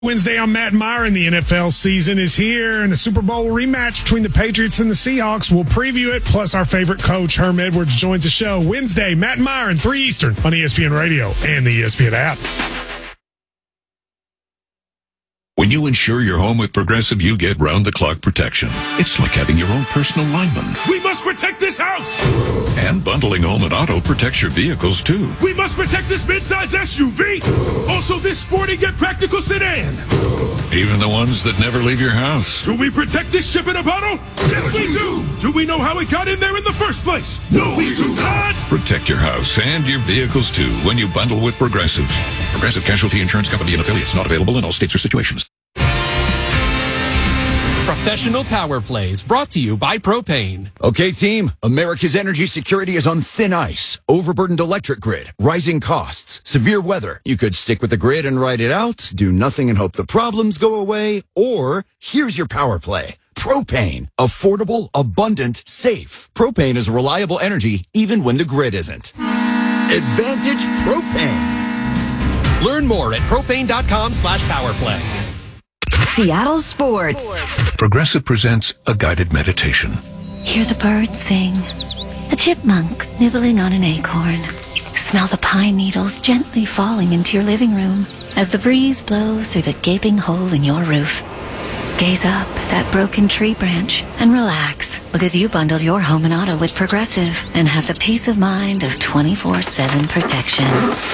Wednesday, I'm Matt Meyer, and the NFL season is here, and the Super Bowl rematch between the Patriots and the Seahawks. We'll preview it, plus our favorite coach, Herm Edwards, joins the show Wednesday, Matt Meyer, and 3 Eastern on ESPN Radio and the ESPN app. When you insure your home with Progressive, you get round-the-clock protection. It's like having your own personal lineman. We must protect this house! And bundling home and auto protects your vehicles, too. We must protect this midsize SUV! Also this sporty yet practical sedan! Even the ones that never leave your house. Do we protect this ship in a bottle? Yes, we do! Do we know how it got in there in the first place? No, we do not! Protect your house and your vehicles, too, when you bundle with Progressive. Progressive Casualty Insurance Company and affiliates, not available in all states or situations. Professional Power Plays, brought to you by Propane. Okay, team, America's energy security is on thin ice. Overburdened electric grid, rising costs, severe weather. You could stick with the grid and ride it out, do nothing and hope the problems go away, or here's your power play. Propane. Affordable, abundant, safe. Propane is reliable energy even when the grid isn't. Advantage Propane. Learn more at propane.com/powerplay. Seattle Sports. Progressive presents a guided meditation. Hear the birds sing, a chipmunk nibbling on an acorn. Smell the pine needles gently falling into your living room as the breeze blows through the gaping hole in your roof. Gaze up at that broken tree branch and relax, because you bundled your home and auto with Progressive and have the peace of mind of 24/7 protection.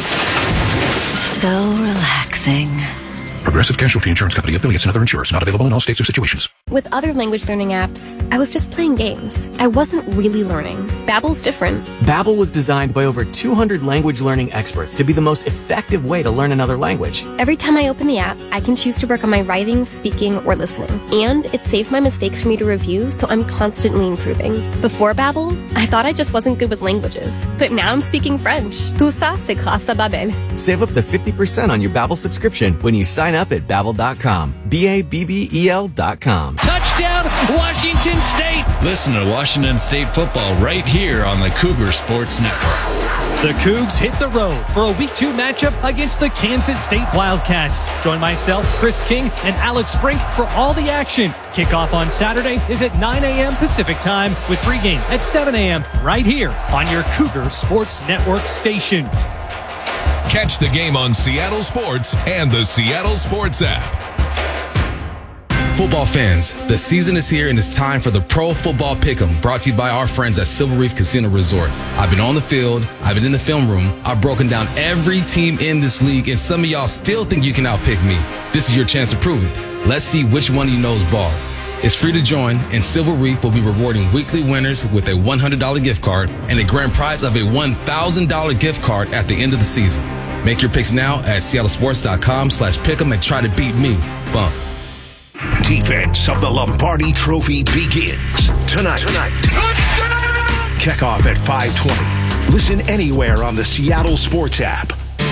So relaxing. Progressive Casualty Insurance Company, affiliates, and other insurers, not available in all states or situations. With other language learning apps, I was just playing games. I wasn't really learning. Babbel's different. Babbel was designed by over 200 language learning experts to be the most effective way to learn another language. Every time I open the app, I can choose to work on my writing, speaking, or listening. And it saves my mistakes for me to review, so I'm constantly improving. Before Babbel, I thought I just wasn't good with languages. But now I'm speaking French. Tout ça, c'est grâce à Babbel. Save up to 50% on your Babbel subscription when you sign up at Babbel.com. Babbel.com. Touchdown, Washington State! Listen to Washington State football right here on the Cougar Sports Network. The Cougs hit the road for a Week 2 matchup against the Kansas State Wildcats. Join myself, Chris King, and Alex Brink for all the action. Kickoff on Saturday is at 9 a.m. Pacific Time with pregame at 7 a.m. right here on your Cougar Sports Network station. Catch the game on Seattle Sports and the Seattle Sports app. Football fans, the season is here and it's time for the Pro Football Pick'em, brought to you by our friends at Silver Reef Casino Resort. I've been on the field, I've been in the film room, I've broken down every team in this league, and some of y'all still think you can outpick me. This is your chance to prove it. Let's see which one of you knows ball. It's free to join, and Silver Reef will be rewarding weekly winners with a $100 gift card and a grand prize of a $1,000 gift card at the end of the season. Make your picks now at seattlesports.com/pick'em and try to beat me. Bump. Defense of the Lombardi Trophy begins tonight. Touchdown! Kickoff at 5:20. Listen anywhere on the Seattle Sports app.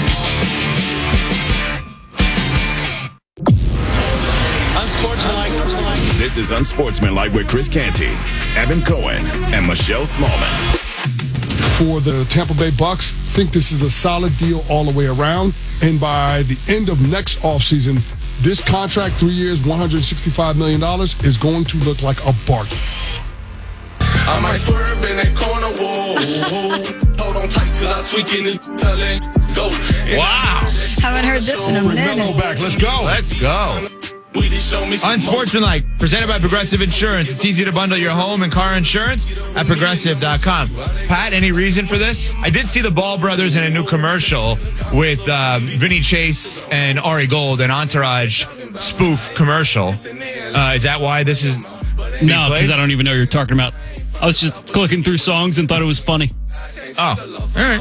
Unsportsmanlike. This is Unsportsmanlike with Chris Canty, Evan Cohen, and Michelle Smallman. For the Tampa Bay Bucks, I think this is a solid deal all the way around. And by the end of next offseason, this contract, 3 years, $165 million, is going to look like a bargain. I might swerve in that corner, whoa. Hold on tight, cause I tweaking this telling go. Wow. Haven't heard this in a minute. Mello back, let's go. Let's go. Unsportsmanlike, presented by Progressive Insurance. It's easy to bundle your home and car insurance at Progressive.com. Pat, any reason for this? I did see the Ball brothers in a new commercial with Vinny Chase and Ari Gold, an Entourage spoof commercial. Is that why this is No, because I don't even know what you're talking about. I was just clicking through songs and thought it was funny. Oh, all right.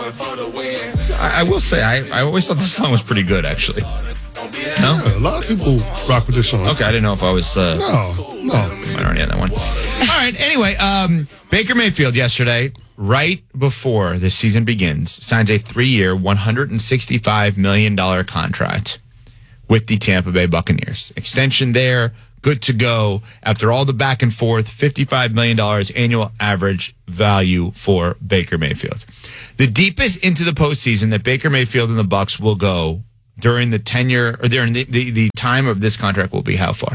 I will say, I always thought this song was pretty good, actually. No? Yeah, a lot of people rock with this song. Okay, I didn't know if I was... No. Minority on that one. All right, anyway, Baker Mayfield yesterday, right before the season begins, signs a 3-year, $165 million contract with the Tampa Bay Buccaneers. Extension there, good to go. After all the back and forth, $55 million annual average value for Baker Mayfield. The deepest into the postseason that Baker Mayfield and the Bucs will go during the tenure or during the time of this contract will be how far?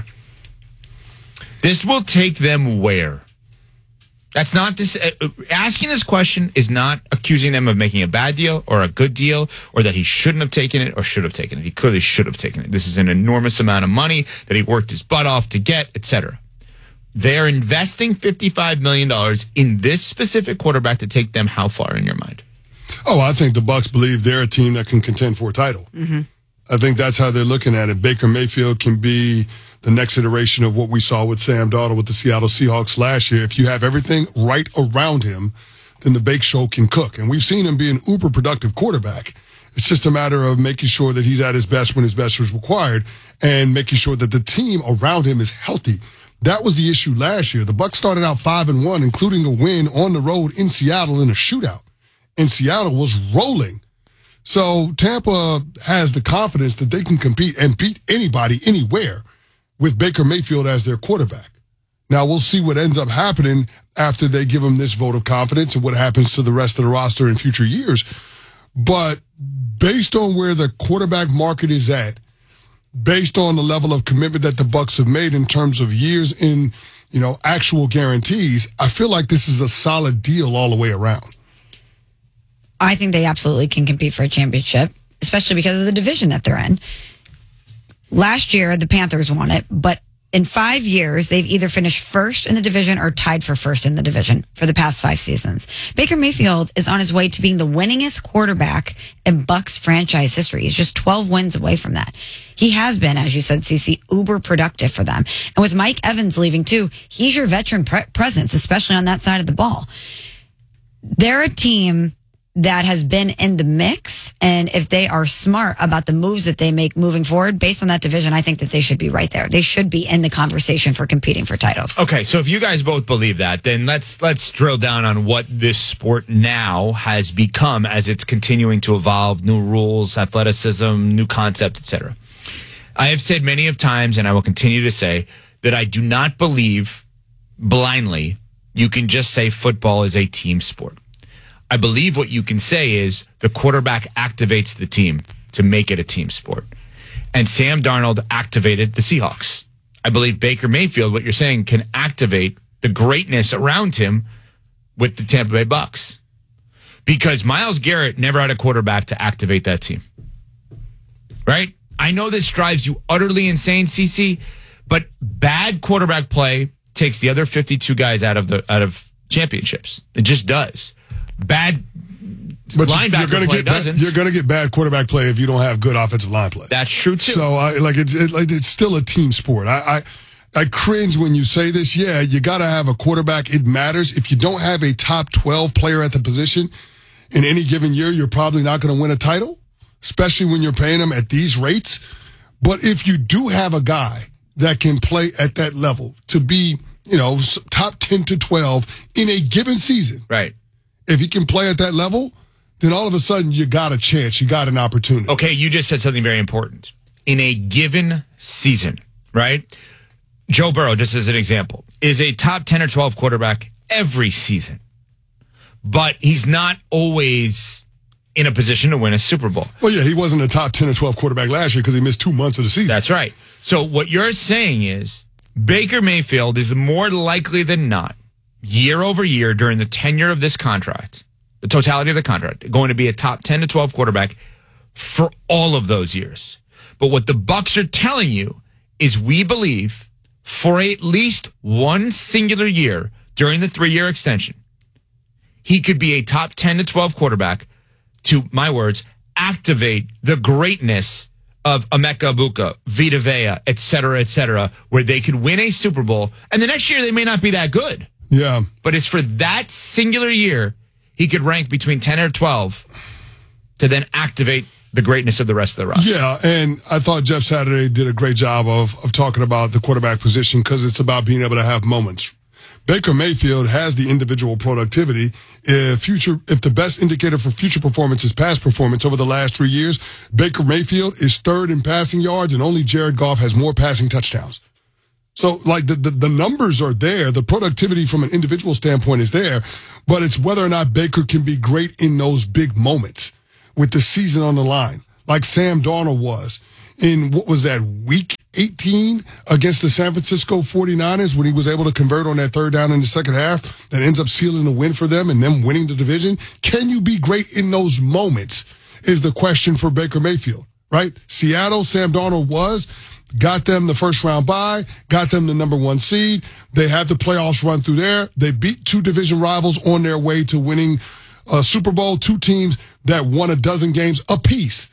This will take them where? That's not this. Asking this question is not accusing them of making a bad deal or a good deal or that he shouldn't have taken it or should have taken it. He clearly should have taken it. This is an enormous amount of money that he worked his butt off to get, etc. They're investing $55 million in this specific quarterback to take them how far in your mind? Oh, I think the Bucs believe they're a team that can contend for a title. Mm-hmm. I think that's how they're looking at it. Baker Mayfield can be the next iteration of what we saw with Sam Darnold with the Seattle Seahawks last year. If you have everything right around him, then the Bake Show can cook. And we've seen him be an uber productive quarterback. It's just a matter of making sure that he's at his best when his best is required and making sure that the team around him is healthy. That was the issue last year. The Bucs started out 5-1, including a win on the road in Seattle in a shootout. And Seattle was rolling. So Tampa has the confidence that they can compete and beat anybody anywhere with Baker Mayfield as their quarterback. Now, we'll see what ends up happening after they give him this vote of confidence and what happens to the rest of the roster in future years. But based on where the quarterback market is at, based on the level of commitment that the Bucs have made in terms of years in, actual guarantees, I feel like this is a solid deal all the way around. I think they absolutely can compete for a championship, especially because of the division that they're in. Last year, the Panthers won it, but in 5 years, they've either finished first in the division or tied for first in the division for the past 5 seasons. Baker Mayfield is on his way to being the winningest quarterback in Bucs franchise history. He's just 12 wins away from that. He has been, as you said, CeCe, uber productive for them. And with Mike Evans leaving too, he's your veteran presence, especially on that side of the ball. They're a team that has been in the mix, and if they are smart about the moves that they make moving forward, based on that division, I think that they should be right there. They should be in the conversation for competing for titles. Okay, so if you guys both believe that, then let's drill down on what this sport now has become as it's continuing to evolve, new rules, athleticism, new concept, etc. I have said many of times, and I will continue to say, that I do not believe blindly you can just say football is a team sport. I believe what you can say is the quarterback activates the team to make it a team sport. And Sam Darnold activated the Seahawks. I believe Baker Mayfield, what you're saying, can activate the greatness around him with the Tampa Bay Bucs. Because Myles Garrett never had a quarterback to activate that team. Right? I know this drives you utterly insane, CeCe, but bad quarterback play takes the other 52 guys out of championships. It just does. Bad linebacker play doesn't. You're going to get bad quarterback play if you don't have good offensive line play. That's true too. So it's still a team sport. I cringe when you say this. Yeah, you got to have a quarterback. It matters. If you don't have a top 12 player at the position in any given year, you're probably not going to win a title, especially when you're paying them at these rates. But if you do have a guy that can play at that level to be, top 10 to 12 in a given season, right? If he can play at that level, then all of a sudden you got a chance. You got an opportunity. Okay, you just said something very important. In a given season, right? Joe Burrow, just as an example, is a top 10 or 12 quarterback every season. But he's not always in a position to win a Super Bowl. Well, yeah, he wasn't a top 10 or 12 quarterback last year because he missed 2 months of the season. That's right. So what you're saying is Baker Mayfield is more likely than not, year over year during the tenure of this contract, the totality of the contract, going to be a top 10 to 12 quarterback for all of those years. But what the Bucs are telling you is we believe for at least one singular year during the 3-year extension, he could be a top 10 to 12 quarterback to, my words, activate the greatness of Emeka Egbuka, Vita Vea, et cetera, where they could win a Super Bowl. And the next year they may not be that good. Yeah. But it's for that singular year he could rank between 10 or 12 to then activate the greatness of the rest of the roster. Yeah, and I thought Jeff Saturday did a great job of talking about the quarterback position because it's about being able to have moments. Baker Mayfield has the individual productivity. If the best indicator for future performance is past performance over the last 3 years, Baker Mayfield is third in passing yards and only Jared Goff has more passing touchdowns. So, the numbers are there. The productivity from an individual standpoint is there. But it's whether or not Baker can be great in those big moments with the season on the line. like Sam Darnold was in, what was that, week 18 against the San Francisco 49ers when he was able to convert on that third down in the second half that ends up sealing the win for them and them winning the division? Can you be great in those moments is the question for Baker Mayfield, right? Seattle, Sam Darnold got them the first round bye, got them the number 1 seed. They had the playoffs run through there. They beat 2 division rivals on their way to winning a Super Bowl, 2 teams that won a dozen games apiece.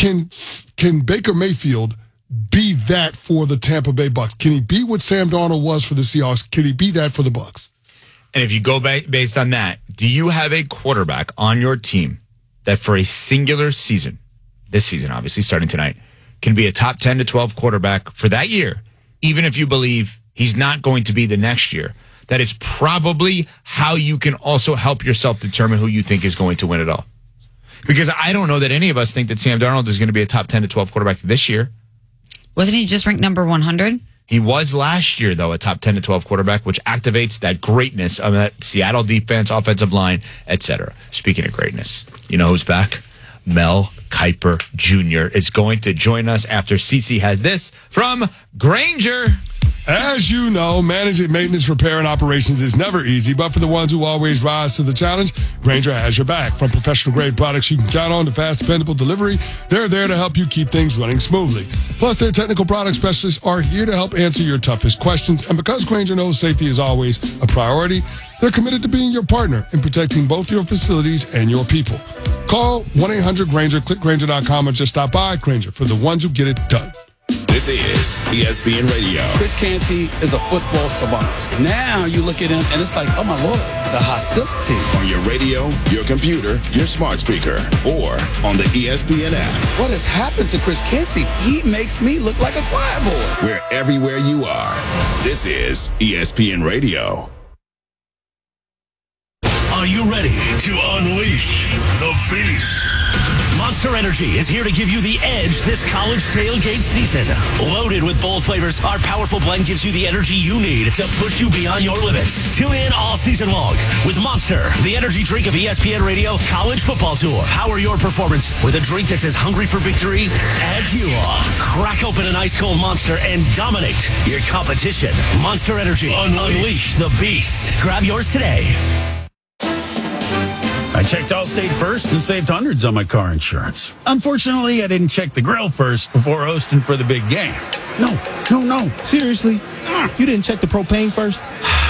Can Baker Mayfield be that for the Tampa Bay Bucks? Can he be what Sam Darnold was for the Seahawks? Can he be that for the Bucks? And if you go based on that, do you have a quarterback on your team that for a singular season, this season obviously starting tonight, can be a top 10 to 12 quarterback for that year, even if you believe he's not going to be the next year? That is probably how you can also help yourself determine who you think is going to win it all. Because I don't know that any of us think that Sam Darnold is going to be a top 10 to 12 quarterback this year. Wasn't he just ranked number 100? He was last year, though, a top 10 to 12 quarterback, which activates that greatness of that Seattle defense, offensive line, etc. Speaking of greatness, you know who's back? Mel Kiper Jr. is going to join us after CeCe has this from Grainger. As you know, managing maintenance, repair, and operations is never easy, but for the ones who always rise to the challenge, Grainger has your back. From professional-grade products you can count on to fast, dependable delivery, they're there to help you keep things running smoothly. Plus, their technical product specialists are here to help answer your toughest questions, and because Grainger knows safety is always a priority, they're committed to being your partner in protecting both your facilities and your people. Call 1-800-GRAINGER, click Grainger.com, or just stop by. Grainger, for the ones who get it done. This is ESPN Radio. Chris Canty is a football savant. Now you look at him and it's like, oh my Lord, the hostility. On your radio, your computer, your smart speaker, or on the ESPN app. What has happened to Chris Canty? He makes me look like a choir boy. We're everywhere you are. This is ESPN Radio. Are you ready to unleash the beast? Monster Energy is here to give you the edge this college tailgate season. Loaded with bold flavors, our powerful blend gives you the energy you need to push you beyond your limits. Tune in all season long with Monster, the energy drink of ESPN Radio College Football Tour. Power your performance with a drink that's as hungry for victory as you are. Crack open an ice-cold Monster and dominate your competition. Monster Energy. Unleash the beast. Grab yours today. I checked Allstate first and saved hundreds on my car insurance. Unfortunately, I didn't check the grill first before hosting for the big game. No. Seriously? You didn't check the propane first?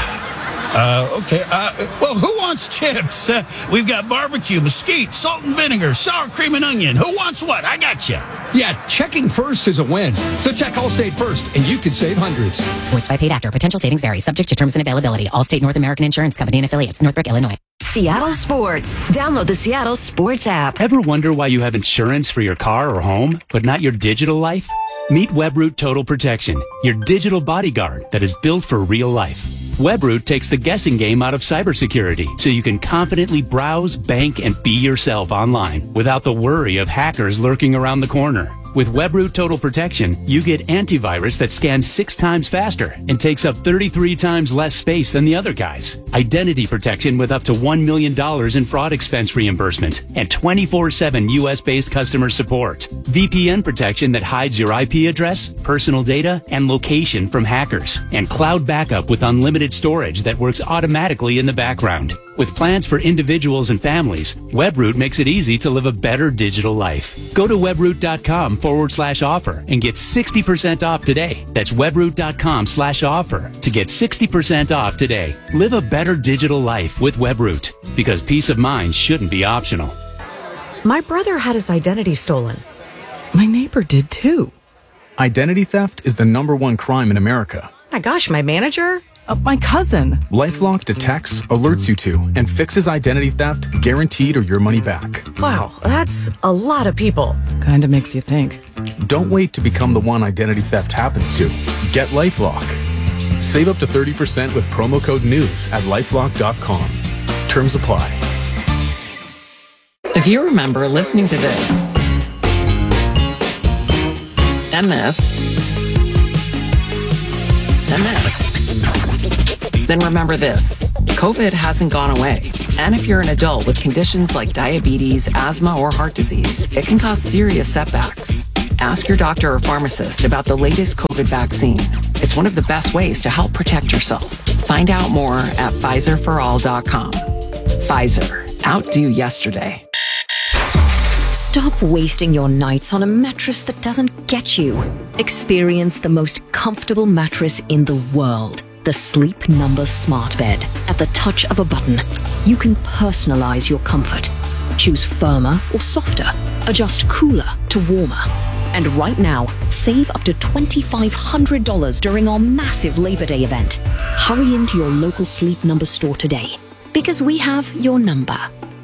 Okay. Well, who wants chips? We've got barbecue, mesquite, salt and vinegar, sour cream and onion. Who wants what? I got you. Yeah, checking first is a win. So check Allstate first, and you could save hundreds. Voiced by paid actor. Potential savings vary. Subject to terms and availability. Allstate North American Insurance Company and affiliates. Northbrook, Illinois. Seattle Sports. Download the Seattle Sports app. Ever wonder why you have insurance for your car or home, but not your digital life? Meet WebRoot Total Protection, your digital bodyguard that is built for real life. WebRoot takes the guessing game out of cybersecurity so you can confidently browse, bank, and be yourself online without the worry of hackers lurking around the corner. With WebRoot Total Protection, you get antivirus that scans 6 times faster and takes up 33 times less space than the other guys. Identity protection with up to $1 million in fraud expense reimbursement and 24/7 U.S.-based customer support. VPN protection that hides your IP address, personal data, and location from hackers. And cloud backup with unlimited storage that works automatically in the background. With plans for individuals and families, WebRoot makes it easy to live a better digital life. Go to webroot.com/offer and get 60% off today. That's webroot.com/offer to get 60% off today. Live a better digital life with WebRoot, because peace of mind shouldn't be optional. My brother had his identity stolen. My neighbor did too. Identity theft is the #1 crime in America. My gosh, my manager? My cousin. LifeLock detects, alerts you to, and fixes identity theft guaranteed or your money back. Wow, that's a lot of people. Kinda makes you think. Don't wait to become the one identity theft happens to. Get LifeLock. Save up to 30% with promo code NEWS at LifeLock.com. Terms apply. If you remember listening to this, and this, and this, then remember this. COVID hasn't gone away. And if you're an adult with conditions like diabetes, asthma, or heart disease, it can cause serious setbacks. Ask your doctor or pharmacist about the latest COVID vaccine. It's one of the best ways to help protect yourself. Find out more at PfizerForAll.com. Pfizer. Outdo yesterday. Stop wasting your nights on a mattress that doesn't get you. Experience the most comfortable mattress in the world. The Sleep Number Smart Bed. At the touch of a button, you can personalize your comfort. Choose firmer or softer. Adjust cooler to warmer. And right now, save up to $2,500 during our massive Labor Day event. Hurry into your local Sleep Number store today, because we have your number.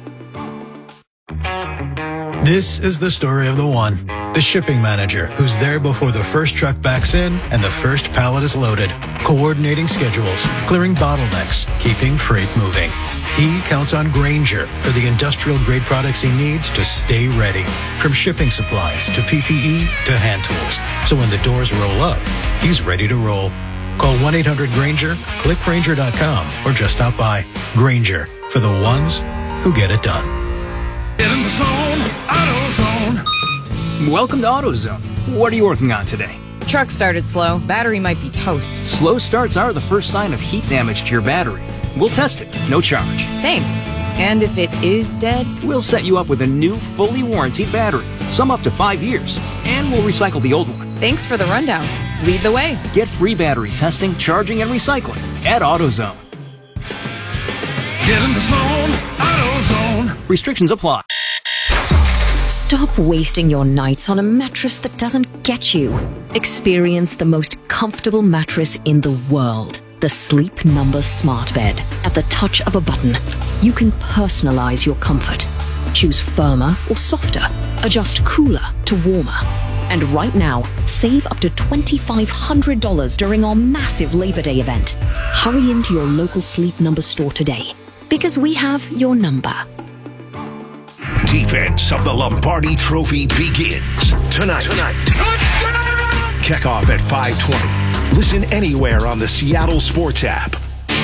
This is the story of the one, the shipping manager, who's there before the first truck backs in and the first pallet is loaded, coordinating schedules, clearing bottlenecks, keeping freight moving. He counts on Grainger for the industrial-grade products he needs to stay ready, from shipping supplies to PPE to hand tools. So when the doors roll up, he's ready to roll. Call 1-800-GRAINGER, click Grainger.com, or just stop by. Grainger, for the ones who get it done. Get in the zone, AutoZone. Welcome to AutoZone. What are you working on today? Truck started slow. Battery might be toast. Slow starts are the first sign of heat damage to your battery. We'll test it, no charge. Thanks. And if it is dead? We'll set you up with a new, fully warranted battery, some up to 5 years, and we'll recycle the old one. Thanks for the rundown. Lead the way. Get free battery testing, charging, and recycling at AutoZone. Get in the zone, AutoZone. Restrictions apply. Stop wasting your nights on a mattress that doesn't get you. Experience the most comfortable mattress in the world. The Sleep Number Smart Bed. At the touch of a button, you can personalize your comfort. Choose firmer or softer. Adjust cooler to warmer. And right now, save up to $2,500 during our massive Labor Day event. Hurry into your local Sleep Number store today, because we have your number. Defense of the Lombardi Trophy begins tonight. Touchdown! Kickoff at 5:20. Listen anywhere on the Seattle Sports app.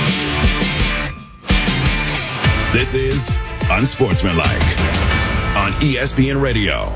This is Unsportsmanlike on ESPN Radio.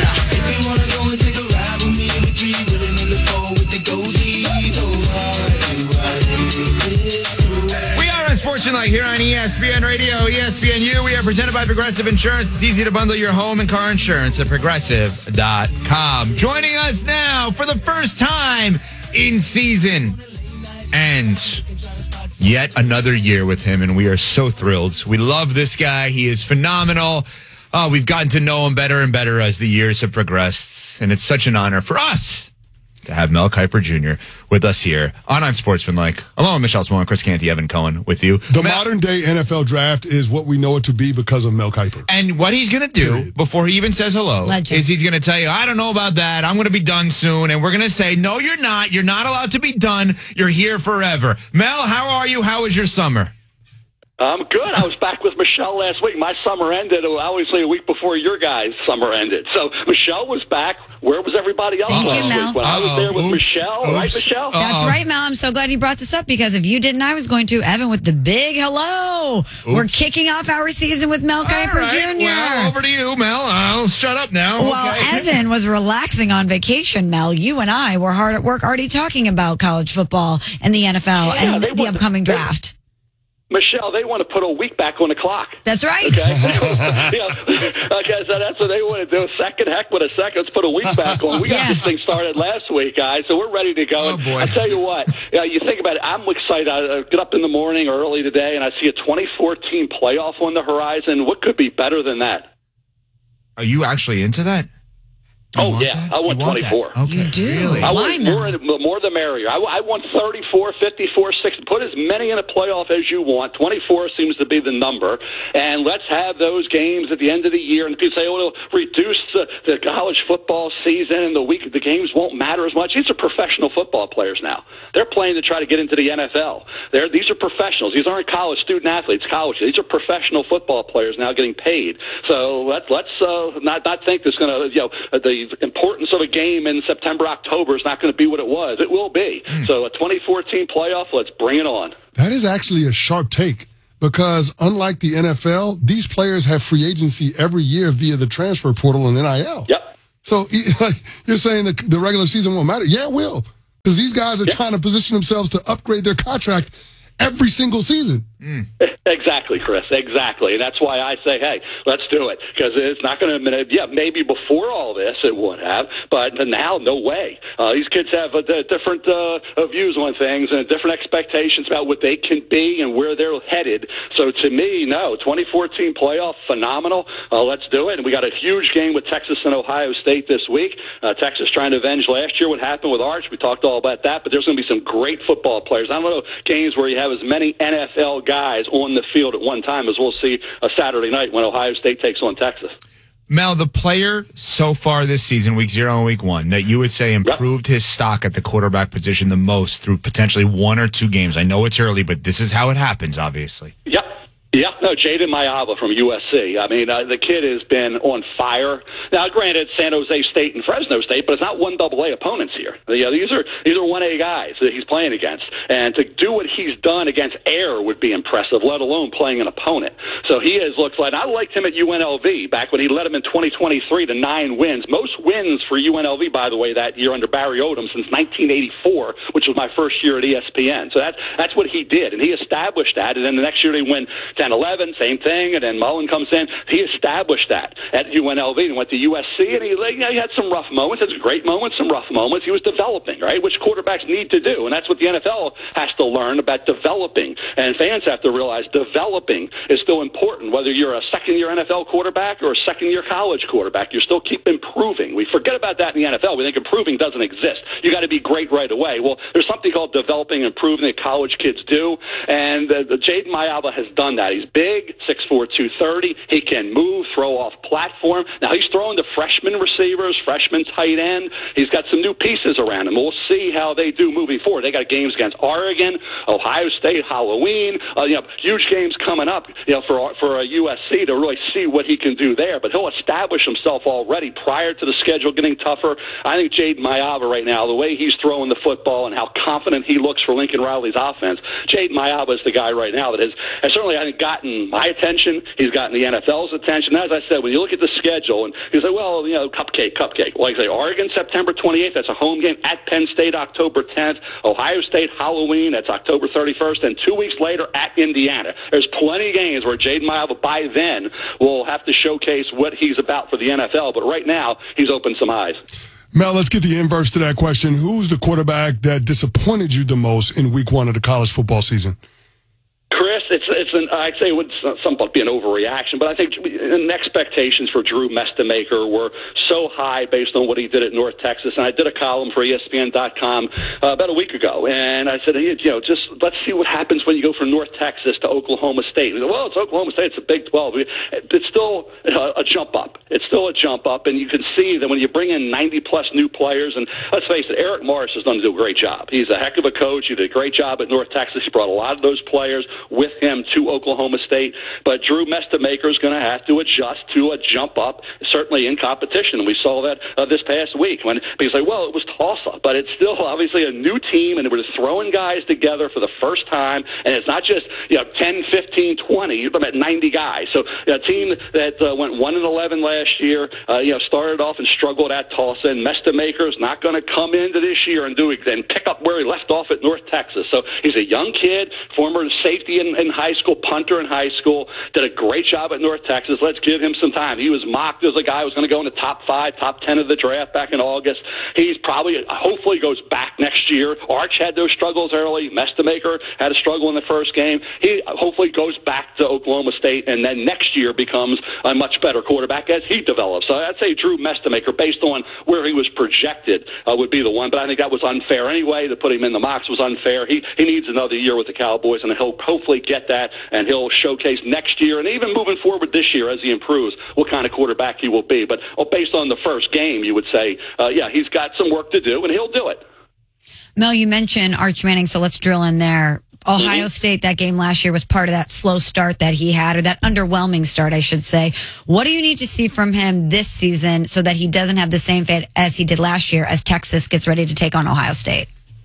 We are Unsportsmanlike here on ESPN Radio, ESPNU. We are presented by Progressive Insurance. It's easy to bundle your home and car insurance at Progressive.com. Joining us now for the first time in season and yet another year with him, and we are so thrilled. We love this guy. He is phenomenal. We've gotten to know him better and better as the years have progressed, and it's such an honor for us to have Mel Kiper Jr. with us here on Unsportsmanlike. Along with Michelle Small, Chris Canty, Evan Cohen with you. The modern-day NFL draft is what we know it to be because of Mel Kiper. And what he's going to do before he even says hello is he's going to tell you, I don't know about that. I'm going to be done soon. And we're going to say, no, you're not. You're not allowed to be done. You're here forever. Mel, how are you? How was your summer? I'm good. I was back with Michelle last week. My summer ended, obviously, a week before your guys' summer ended. So Michelle was back. Where was everybody else last week? When I was there with Michelle, right, Michelle? That's right, Mel. I'm so glad you brought this up, because if you didn't, I was going to. Evan with the big hello. We're kicking off our season with Mel Kiper Jr. Well, over to you, Mel. I'll shut up now. Well, Evan was relaxing on vacation, Mel. You and I were hard at work already talking about college football and the NFL and the upcoming draft. Michelle, they want to put a week back on the clock. That's right. Okay, so that's what they want to do. Second, heck with a second. Let's put a week back on. We got this thing started last week, guys, so we're ready to go. Oh, boy. I'll tell you what, you think about it, I'm excited. I get up in the morning early today, and I see a 2014 playoff on the horizon. What could be better than that? Are you actually into that? Oh, yeah. I want 24. Okay. You do? Really? I want more the merrier. I want 34, 54, 60. Put as many in a playoff as you want. 24 seems to be the number. And let's have those games at the end of the year. And people say, oh, it'll reduce the college football season and the games won't matter as much. These are professional football players now. They're playing to try to get into the NFL. These are professionals. These aren't college student athletes, college. These are professional football players now getting paid. So let's not think there's going to, the importance of a game in September, October is not going to be what it was. It will be. So a 2014 playoff, let's bring it on. That is actually a sharp take. because unlike the NFL, these players have free agency every year via the transfer portal and NIL. Yep. So you're saying the regular season won't matter? Yeah, it will. Because these guys are trying to position themselves to upgrade their contract every single season. Exactly, Chris. Exactly. And that's why I say, hey, let's do it. Because it's not going to, maybe before all this it would have, but now, no way. These kids have different views on things and different expectations about what they can be and where they're headed. So to me, no, 2014 playoff, phenomenal. Let's do it. And we got a huge game with Texas and Ohio State this week. Texas trying to avenge last year what happened with Arch. We talked all about that, but there's going to be some great football players. I don't know games where you have as many NFL guys on the field at one time as we'll see a Saturday night when Ohio State takes on Texas. Mel, the player so far this season, week 0 and week 1, that you would say improved his stock at the quarterback position the most through potentially 1 or 2 games. I know it's early, but this is how it happens, obviously. Yep. Yeah, no, Jaden Mayava from USC. I mean, the kid has been on fire. Now, granted, San Jose State and Fresno State, but it's not 1AA opponents here. These are 1A guys that he's playing against. And to do what he's done against Air would be impressive, let alone playing an opponent. So he looks like, I liked him at UNLV back when he led him in 2023 to 9 wins. Most wins for UNLV, by the way, that year under Barry Odom since 1984, which was my first year at ESPN. So that's what he did. And he established that. And then the next year they win 10-11, same thing, and then Mullen comes in. He established that at UNLV and went to USC, and he had some rough moments, had some great moments, some rough moments. He was developing, right, which quarterbacks need to do, and that's what the NFL has to learn about developing. And fans have to realize developing is still important, whether you're a second-year NFL quarterback or a second-year college quarterback. You still keep improving. We forget about that in the NFL. We think improving doesn't exist. You got to be great right away. Well, there's something called developing and improving that college kids do, and Jaden Mayava has done that. He's big, 6'4", 230. He can move, throw off platform. Now he's throwing to freshman receivers, freshman tight end. He's got some new pieces around him. We'll see how they do moving forward. They got games against Oregon, Ohio State, Halloween. Huge games coming up. For a USC to really see what he can do there. But he'll establish himself already prior to the schedule getting tougher. I think Jaden Mayava right now, the way he's throwing the football and how confident he looks for Lincoln Riley's offense, Jaden Mayava is the guy right now that has certainly, I think, gotten my attention. He's gotten the NFL's attention. As I said, when you look at the schedule and you say, well, cupcake. Like I say, Oregon, September 28th, that's a home game. At Penn State, October 10th. Ohio State, Halloween, that's October 31st. And 2 weeks later at Indiana. There's plenty of games where Jaden Mayava, by then, will have to showcase what he's about for the NFL. But right now, he's opened some eyes. Mel, let's get the inverse to that question. Who's the quarterback that disappointed you the most in week 1 of the college football season? Chris, I'd say it would somewhat be an overreaction, but I think expectations for Drew Mestemaker were so high based on what he did at North Texas. And I did a column for ESPN.com about a week ago, and I said, just let's see what happens when you go from North Texas to Oklahoma State. Said, well, it's Oklahoma State, it's a Big 12. It's still a jump up. It's still a jump up, and you can see that when you bring in 90-plus new players, and let's face it, Eric Morris has done a great job. He's a heck of a coach. He did a great job at North Texas. He brought a lot of those players with him to Oklahoma State, but Drew Mestemaker is going to have to adjust to a jump up, certainly in competition. We saw that this past week when people say, well, it was Tulsa, but it's still obviously a new team, and we're just throwing guys together for the first time, and it's not just 10, 15, 20. You're talking about 90 guys. So a team that went 1-11 last year, started off and struggled at Tulsa, and Mestemaker is not going to come into this year and pick up where he left off at North Texas. So he's a young kid, former safety in high school, punter in high school, did a great job at North Texas. Let's give him some time. He was mocked as a guy who was going to go in the top 5, top 10 of the draft back in August. He's hopefully goes back next year. Arch had those struggles early. Mestemaker had a struggle in the first game. He hopefully goes back to Oklahoma State, and then next year becomes a much better quarterback as he develops. So I'd say Drew Mestemaker, based on where he was projected, would be the one. But I think that was unfair anyway. To put him in the mocks was unfair. He needs another year with the Cowboys, and he'll hopefully get that, and he'll showcase next year and even moving forward this year as he improves what kind of quarterback he will be. But based on the first game, you would say, he's got some work to do, and he'll do it. Mel, you mentioned Arch Manning, so let's drill in there. Ohio State, that game last year was part of that slow start that he had, or that underwhelming start, I should say. What do you need to see from him this season so that he doesn't have the same fate as he did last year as Texas gets ready to take on Ohio State?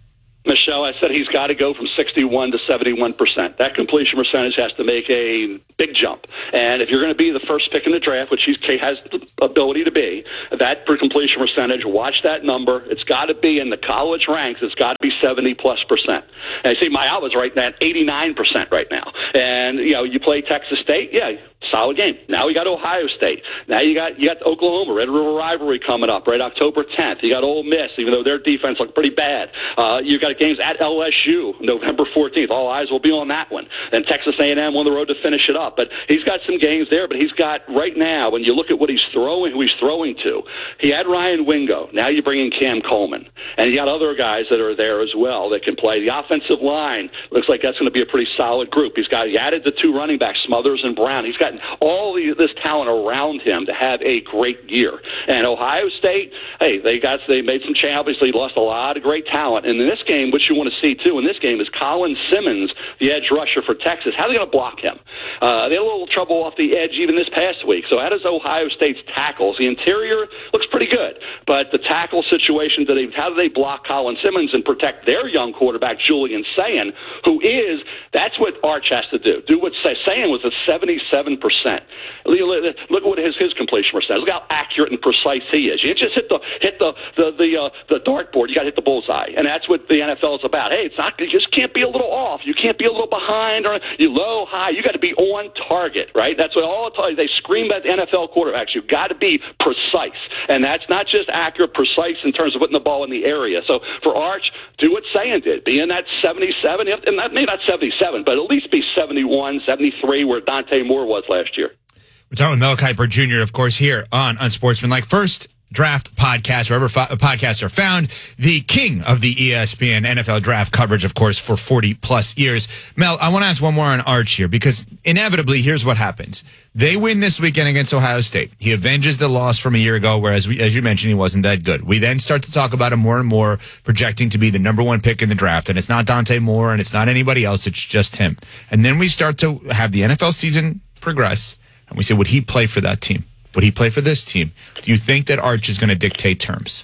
Michelle, I said he's got to go from 61 to 71%. That completion percentage has to make a big jump. And if you're going to be the first pick in the draft, which he has the ability to be, that for completion percentage, watch that number. It's got to be in the college ranks. It's got to be 70+%. And I see my outlet's right now at 89% right now. And, you play Texas State, solid game. Now you got Ohio State. Now you got Oklahoma, Red River Rivalry coming up, right, October 10th. You got Ole Miss, even though their defense looked pretty bad. You got games at LSU, November 14th. All eyes will be on that one. Then Texas A&M on the road to finish it up. But he's got some games there, but he's got right now, when you look at what he's throwing, who he's throwing to, he had Ryan Wingo. Now you bring in Cam Coleman. And you got other guys that are there as well that can play. The offensive line looks like that's going to be a pretty solid group. He added the 2 running backs, Smothers and Brown. He's got all this talent around him to have a great year. And Ohio State, hey, they made some change. Obviously, lost a lot of great talent. And in this game, what you want to see, too, in this game is Colin Simmons, the edge rusher for Texas. How are they going to block him? They had a little trouble off the edge even this past week. So how does Ohio State's tackles? The interior looks pretty good. But the tackle situation, how do they block Colin Simmons and protect their young quarterback, Julian Sayin, that's what Arch has to do. Do what Sayin was at 77%. Look at what his completion percentage. Look how accurate and precise he is. You just hit the dartboard. You got to hit the bullseye, and that's what the NFL is about. Hey, it's not. You just can't be a little off. You can't be a little behind or you low, high. You got to be on target, right? That's what all the time they scream at the NFL quarterbacks. You got to be precise, and that's not just accurate, precise in terms of putting the ball in the area. So for Arch, do what Sayin did. Be in that 77, and that may not 77, but at least be 71, 73, where Dante Moore was last year. We're talking with Mel Kiper Jr., of course, here on Unsportsmanlike. First draft podcast, wherever podcasts are found, the king of the ESPN NFL draft coverage, of course, for 40-plus years. Mel, I want to ask one more on Arch here, because inevitably, here's what happens. They win this weekend against Ohio State. He avenges the loss from a year ago, whereas, as you mentioned, he wasn't that good. We then start to talk about him more and more, projecting to be the number 1 pick in the draft, and it's not Dante Moore, and it's not anybody else, it's just him. And then we start to have the NFL season progress, and we say, would he play for that team? Would he play for this team? Do you think that Arch is going to dictate terms?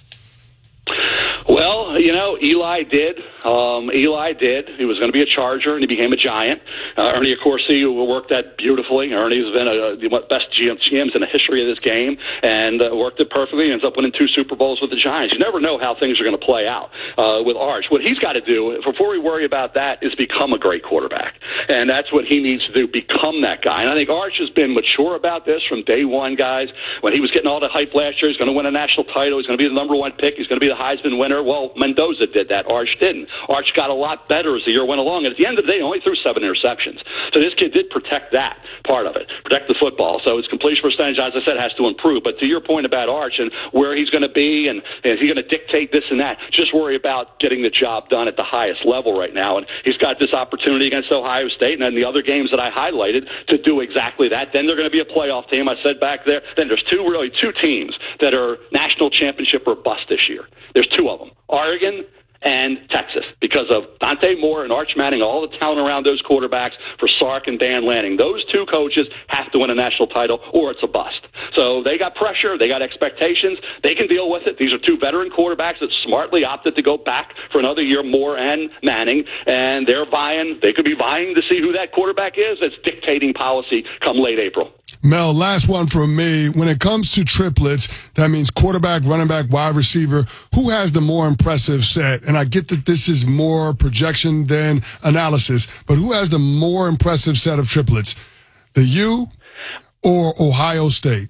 Well, Eli did. Eli did. He was going to be a Charger, and he became a Giant. Ernie Accorsi worked that beautifully. Ernie's been one of the best GMs in the history of this game, and worked it perfectly. Ends up winning 2 Super Bowls with the Giants. You never know how things are going to play out with Arch. What he's got to do, before we worry about that, is become a great quarterback. And that's what he needs to do, become that guy. And I think Arch has been mature about this from day one, guys. When he was getting all the hype last year, he's going to win a national title. He's going to be the number 1 pick. He's going to be the Heisman winner. Well, Mendoza did that. Arch didn't. Arch got a lot better as the year went along, and at the end of the day, he only threw 7 interceptions. So this kid did protect that part of it, protect the football. So his completion percentage, as I said, has to improve. But to your point about Arch and where he's going to be, and is he going to dictate this and that, just worry about getting the job done at the highest level right now. And he's got this opportunity against Ohio State and then the other games that I highlighted to do exactly that. Then they're going to be a playoff team. I said back there, then there's two teams that are national championship or bust this year. There's 2 of them, Oregon and Texas, because of Dante Moore and Arch Manning, all the talent around those quarterbacks for Sark and Dan Lanning. Those 2 coaches have to win a national title or it's a bust. So they got pressure. They got expectations. They can deal with it. These are 2 veteran quarterbacks that smartly opted to go back for another year, Moore and Manning, and they could be vying to see who that quarterback is that's dictating policy come late April. Mel, last one from me. When it comes to triplets, that means quarterback, running back, wide receiver. Who has the more impressive set? And I get that this is more projection than analysis, but who has the more impressive set of triplets? The U or Ohio State?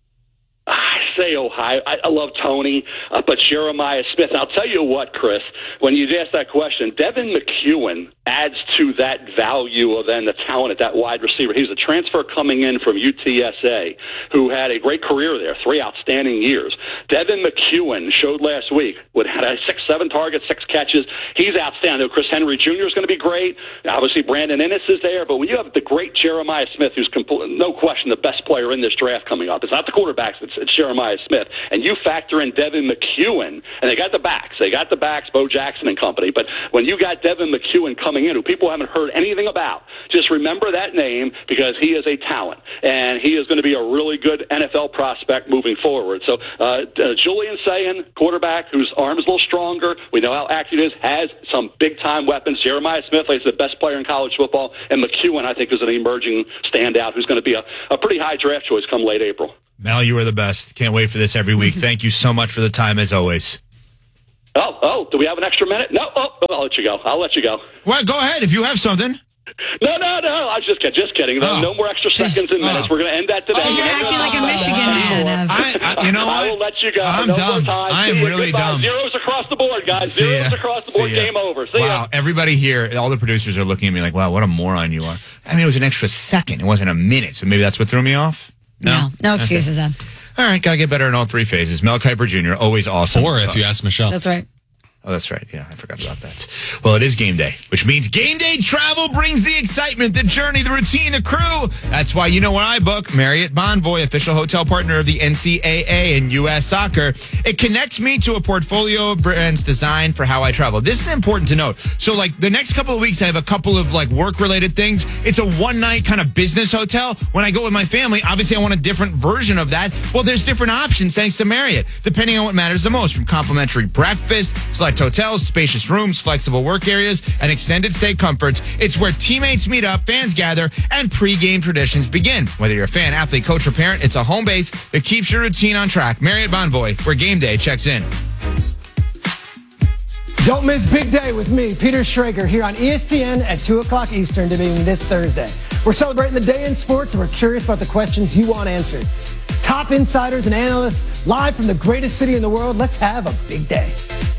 I say Ohio. I love Tony, but Jeremiah Smith. And I'll tell you what, Chris, when you ask that question, Devin McEwen adds to that value of then the talent at that wide receiver. He was a transfer coming in from UTSA who had a great career there, 3 outstanding years. Devin McEwen showed last week had 6-7 targets, 6 catches. He's outstanding. Chris Henry Jr. is going to be great. Obviously, Brandon Innes is there. But when you have the great Jeremiah Smith, who's no question the best player in this draft coming up, it's not the quarterbacks, it's Jeremiah Jeremiah Smith, and you factor in Devin McEwen, and they got the backs, Bo Jackson and company, but when you got Devin McEwen coming in, who people haven't heard anything about, just remember that name because he is a talent, and he is going to be a really good NFL prospect moving forward. So Julian Sayin, quarterback, whose arm is a little stronger, we know how active he is, has some big-time weapons. Jeremiah Smith is the best player in college football, and McEwen, I think, is an emerging standout who's going to be a pretty high draft choice come late April. Mel, you are the best. Can't wait for this every week. Thank you so much for the time, as always. Oh, do we have an extra minute? No, I'll let you go. Well, go ahead if you have something. No, I was just kidding. No more extra seconds and minutes. We're going to end that today. You're acting like a Michigan man. You know what? I will let you go. I'm dumb. I am really dumb. Zeros across the board, guys. Zeros across the board. Game over. See ya. Everybody here, all the producers are looking at me like, wow, what a moron you are. I mean, it was an extra second. It wasn't a minute, so maybe that's what threw me off? No excuses then. All right, got to get better in all three phases. Mel Kiper Jr., always awesome. 4 if you ask Michelle. That's right. Oh, that's right. Yeah, I forgot about that. Well, it is game day, which means game day travel brings the excitement, the journey, the routine, the crew. That's why you know when I book Marriott Bonvoy, official hotel partner of the NCAA and U.S. Soccer. It connects me to a portfolio of brands designed for how I travel. This is important to note. So, like, the next couple of weeks, I have a couple of, like, work-related things. It's a one-night kind of business hotel. When I go with my family, obviously I want a different version of that. Well, there's different options thanks to Marriott, depending on what matters the most, from complimentary breakfast, select hotels, spacious rooms, flexible work areas, and extended stay comforts. It's where teammates meet up, fans gather, and pre-game traditions begin. Whether you're a fan, athlete, coach, or parent, it's a home base that keeps your routine on track. Marriott Bonvoy, where game day checks in. Don't miss Big Day with me, Peter Schrager, here on ESPN at 2 o'clock Eastern, debuting this Thursday. We're celebrating the day in sports, and we're curious about the questions you want answered. Top insiders and analysts, live from the greatest city in the world. Let's have a big day.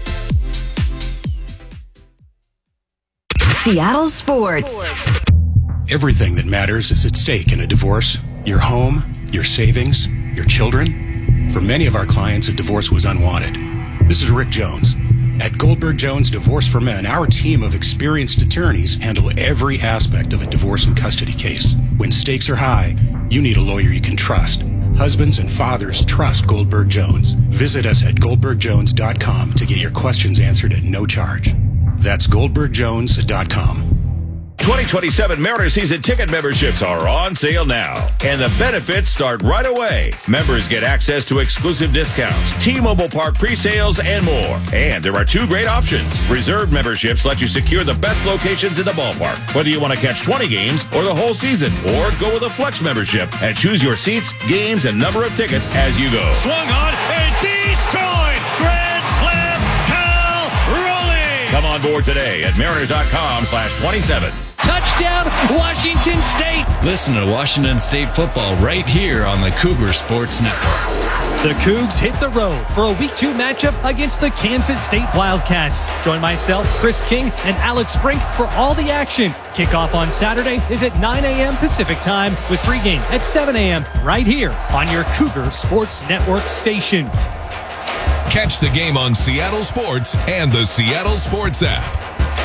Seattle Sports. Everything that matters is at stake in a divorce. Your home, your savings, your children. For many of our clients, a divorce was unwanted. This is Rick Jones. At Goldberg Jones Divorce for Men, our team of experienced attorneys handle every aspect of a divorce and custody case. When stakes are high, you need a lawyer you can trust. Husbands and fathers trust Goldberg Jones. Visit us at goldbergjones.com to get your questions answered at no charge. That's goldbergjones.com. 2027 Mariner season ticket memberships are on sale now, and the benefits start right away. Members get access to exclusive discounts, T-Mobile Park pre-sales, and more. And there are 2 great options. Reserved memberships let you secure the best locations in the ballpark, whether you want to catch 20 games or the whole season, or go with a flex membership and choose your seats, games, and number of tickets as you go. Swung on and destroyed. Grand slam, Cal Raleigh. Come on board today at mariners.com/27. Touchdown, Washington State. Listen to Washington State football right here on the Cougar Sports Network. The Cougs hit the road for a Week 2 matchup against the Kansas State Wildcats. Join myself, Chris King, and Alex Brink for all the action. Kickoff on Saturday is at 9 a.m. Pacific time with pregame at 7 a.m. right here on your Cougar Sports Network station. Catch the game on Seattle Sports and the Seattle Sports app.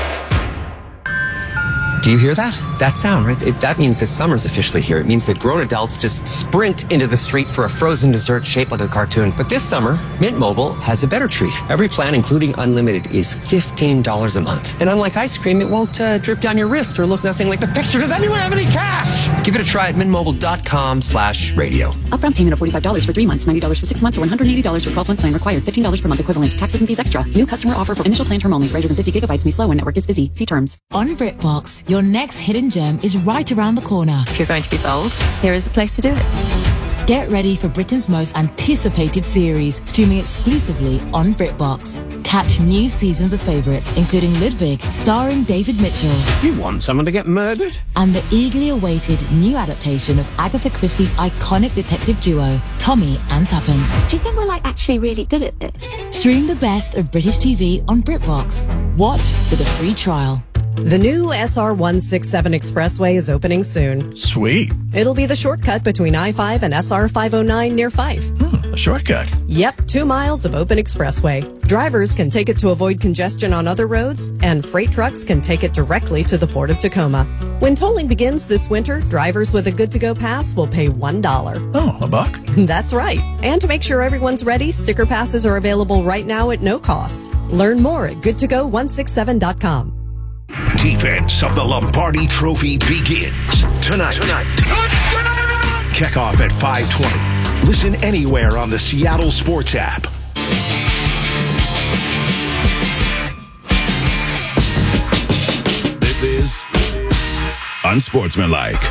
Do you hear that? That sound, right? That means that summer's officially here. It means that grown adults just sprint into the street for a frozen dessert shaped like a cartoon. But this summer, Mint Mobile has a better treat. Every plan, including unlimited, is $15 a month. And unlike ice cream, it won't drip down your wrist or look nothing like the picture. Does anyone have any cash? Give it a try at mintmobile.com/radio. Upfront payment of $45 for 3 months, $90 for 6 months, or $180 for 12-month plan required. $15 per month equivalent. Taxes and fees extra. New customer offer for initial plan term only. Greater than 50 gigabytes may slow when network is busy. See terms. On BritBox, your next hidden gem is right around the corner. If you're going to be bold, here is the place to do it. Get ready for Britain's most anticipated series, streaming exclusively on BritBox. Catch new seasons of favourites, including Ludwig, starring David Mitchell. You want someone to get murdered? And the eagerly awaited new adaptation of Agatha Christie's iconic detective duo, Tommy and Tuppence. Do you think we're actually really good at this? Stream the best of British TV on BritBox. Watch with a free trial. The new SR167 Expressway is opening soon. Sweet. It'll be the shortcut between I-5 and SR509 near 5. a shortcut. Yep, 2 miles of open expressway. Drivers can take it to avoid congestion on other roads, and freight trucks can take it directly to the Port of Tacoma. When tolling begins this winter, drivers with a good-to-go pass will pay $1. Oh, $1? That's right. And to make sure everyone's ready, sticker passes are available right now at no cost. Learn more at goodtogo167.com. Defense of the Lombardi Trophy begins tonight. Touchdown! Kickoff at 5:20. Listen anywhere on the Seattle Sports app. This is Unsportsmanlike.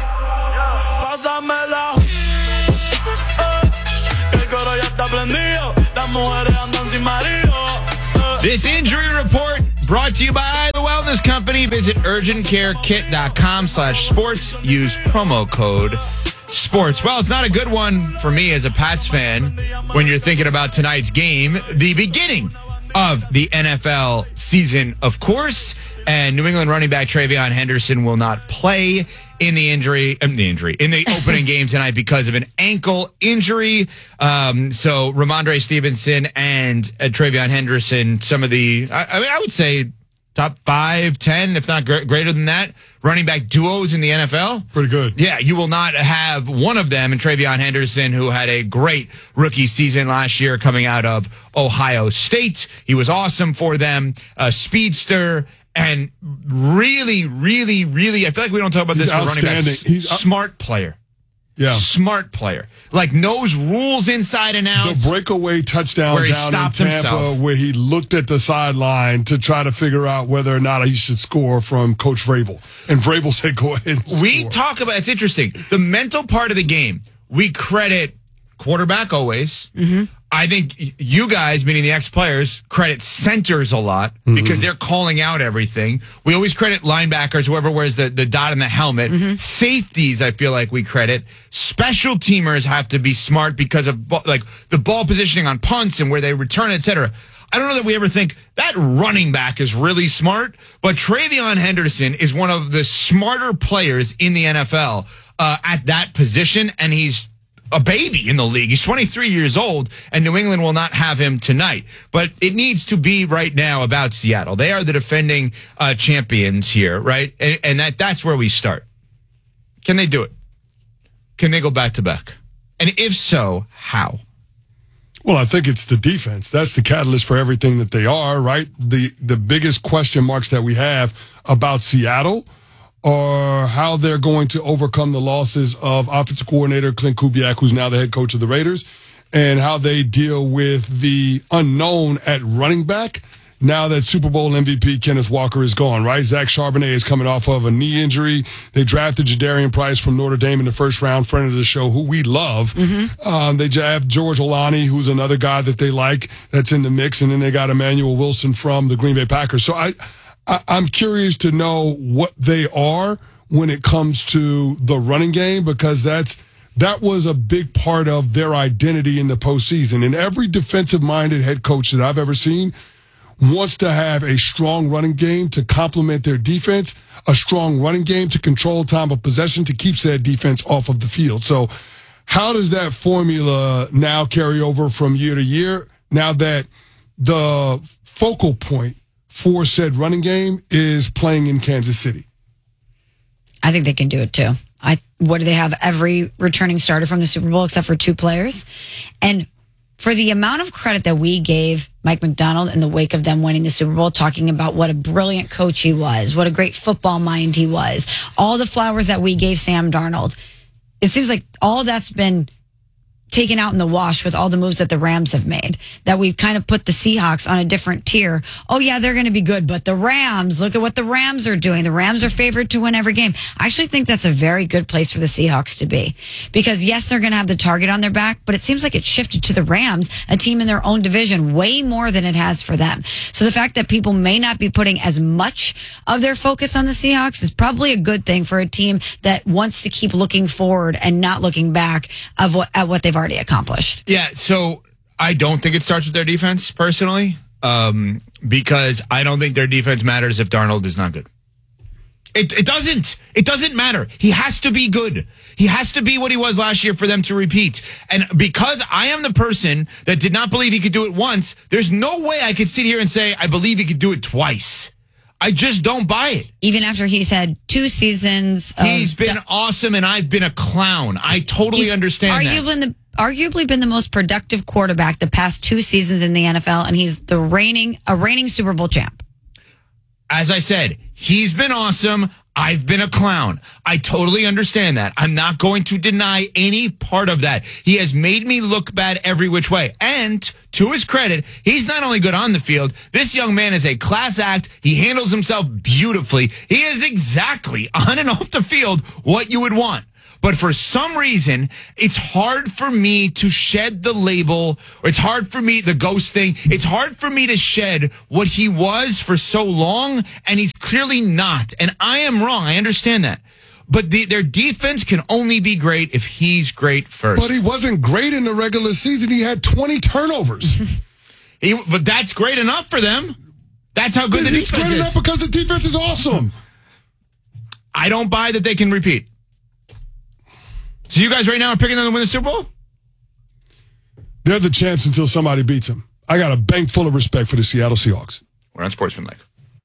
This injury report brought to you by the Wellness Company. Visit urgentcarekit.com/sports. Use promo code sports. Well, it's not a good one for me as a Pats fan when you're thinking about tonight's game, the beginning of the NFL season, of course. And New England running back TreVeyon Henderson will not play in the opening game tonight because of an ankle injury. So Ramondre Stevenson and TreVeyon Henderson, some of the, I would say top 5, 10, if not greater than that, running back duos in the NFL. Pretty good. Yeah, you will not have one of them, and TreVeyon Henderson, who had a great rookie season last year coming out of Ohio State. He was awesome for them, a speedster, and really, really, really, I feel like we don't talk about this for running backs. He's smart player. Yeah. Smart player. Like, knows rules inside and out. The breakaway touchdown where he down stopped in Tampa himself, where he looked at the sideline to try to figure out whether or not he should score from Coach Vrabel. And Vrabel said, go ahead and score. We talk about, it's interesting, the mental part of the game. We credit quarterback always. Mm-hmm. I think you guys, meaning the ex-players, credit centers a lot because they're calling out everything. We always credit linebackers, whoever wears the dot in the helmet. Safeties, I feel like we credit. Special teamers have to be smart because of like the ball positioning on punts and where they return, etc. I don't know that we ever think that running back is really smart, but TreVeyon Henderson is one of the smarter players in the NFL at that position, and he's a baby in the league. He's 23 years old, and New England will not have him tonight. But it needs to be right now about Seattle. They are the defending champions here, right? And that's where we start. Can they do it? Can they go back-to-back? And if so, how? Well, I think it's the defense. That's the catalyst for everything that they are, right? The biggest question marks that we have about Seattle or how they're going to overcome the losses of offensive coordinator Clint Kubiak, who's now the head coach of the Raiders, and how they deal with the unknown at running back now that Super Bowl MVP Kenneth Walker is gone, right? Zach Charbonnet is coming off of a knee injury. They drafted Jadarian Price from Notre Dame in the first round, friend of the show, who we love. They have George Olani, who's another guy that they like that's in the mix, and then they got Emmanuel Wilson from the Green Bay Packers. So I'm curious to know what they are when it comes to the running game, because that was a big part of their identity in the postseason. And every defensive-minded head coach that I've ever seen wants to have a strong running game to complement their defense, a strong running game to control time of possession to keep said defense off of the field. So how does that formula now carry over from year to year now that the focal point for said running game is playing in Kansas City? I think they can do it too. What do they have? Every returning starter from the Super Bowl except for 2 players. And for the amount of credit that we gave Mike McDonald in the wake of them winning the Super Bowl, talking about what a brilliant coach he was, what a great football mind he was, all the flowers that we gave Sam Darnold, it seems like all that's been taken out in the wash with all the moves that the Rams have made, that we've kind of put the Seahawks on a different tier. Oh yeah, they're going to be good, but the Rams, look at what the Rams are doing. The Rams are favored to win every game. I actually think that's a very good place for the Seahawks to be, because yes, they're going to have the target on their back, but it seems like it shifted to the Rams, a team in their own division, way more than it has for them. So the fact that people may not be putting as much of their focus on the Seahawks is probably a good thing for a team that wants to keep looking forward and not looking back at what they've already accomplished. Yeah, so I don't think it starts with their defense, personally, because I don't think their defense matters if Darnold is not good. It doesn't. It doesn't matter. He has to be good. He has to be what he was last year for them to repeat. And because I am the person that did not believe he could do it once, there's no way I could sit here and say, I believe he could do it twice. I just don't buy it. Even after he's had 2 seasons. He's been awesome, and I've been a clown. I totally understand that. Arguably been the most productive quarterback the past 2 seasons in the NFL, and he's a reigning Super Bowl champ. As I said, he's been awesome. I've been a clown. I totally understand that. I'm not going to deny any part of that. He has made me look bad every which way. And to his credit, he's not only good on the field. This young man is a class act. He handles himself beautifully. He is exactly on and off the field what you would want. But for some reason, it's hard for me to shed the label, or it's hard for me, the ghost thing, it's hard for me to shed what he was for so long, and he's clearly not. And I am wrong. I understand that. But their defense can only be great if he's great first. But he wasn't great in the regular season. He had 20 turnovers. But that's great enough for them. That's how good the defense is. It's great enough because the defense is awesome. I don't buy that they can repeat. So you guys right now are picking them to win the Super Bowl? They're the champs until somebody beats them. I got a bank full of respect for the Seattle Seahawks. We're on Sportsmanlike.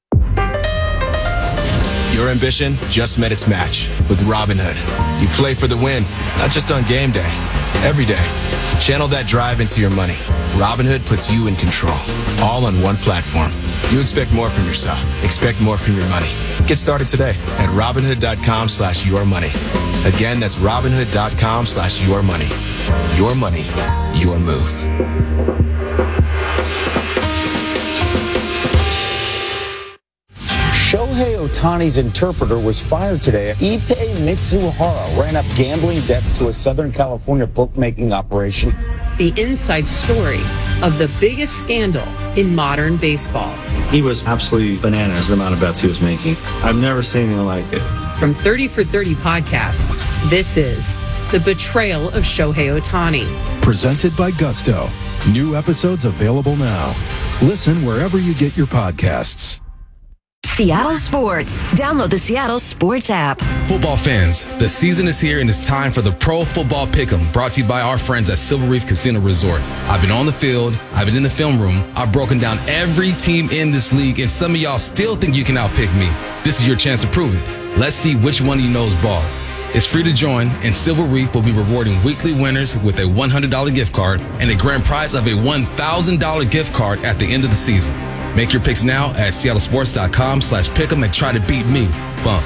Your ambition just met its match with Robinhood. You play for the win, not just on game day, every day. Channel that drive into your money. Robinhood puts you in control, all on one platform. You expect more from yourself. Expect more from your money. Get started today at Robinhood.com/yourmoney. Again, that's Robinhood.com/yourmoney. Your money, your move. Shohei Ohtani's interpreter was fired today. Ippei Mitsuhara ran up gambling debts to a Southern California bookmaking operation. The inside story of the biggest scandal in modern baseball. He was absolutely bananas, the amount of bets he was making. I've never seen anything like it. From 30 for 30 podcasts, this is The Betrayal of Shohei Ohtani. Presented by Gusto. New episodes available now. Listen wherever you get your podcasts. Seattle Sports. Download the Seattle Sports app. Football fans, the season is here and it's time for the Pro Football Pick'em, brought to you by our friends at Silver Reef Casino Resort. I've been on the field, I've been in the film room, I've broken down every team in this league, and some of y'all still think you can outpick me. This is your chance to prove it. Let's see which one of you knows ball. It's free to join, and Silver Reef will be rewarding weekly winners with a $100 gift card and a grand prize of a $1,000 gift card at the end of the season. Make your picks now at seattlesports.com/pick'em and try to beat me. Bump.